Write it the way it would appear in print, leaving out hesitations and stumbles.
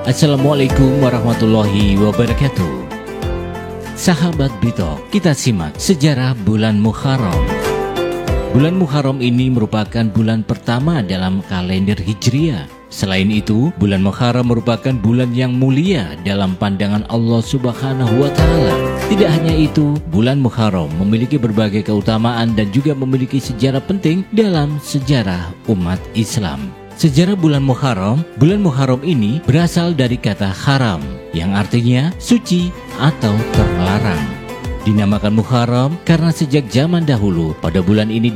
Assalamualaikum warahmatullahi wabarakatuh. Sahabat Bito, kita simak sejarah bulan Muharram. Bulan Muharram ini merupakan bulan pertama dalam kalender Hijriah. Selain itu, bulan Muharram merupakan bulan yang mulia dalam pandangan Allah Subhanahu wa Ta'ala. Tidak hanya itu, bulan Muharram memiliki berbagai keutamaan dan juga memiliki sejarah penting dalam sejarah umat Islam. Sejarah bulan Muharram ini berasal dari kata haram yang artinya suci atau terlarang. Dinamakan Muharram karena sejak zaman dahulu pada bulan ini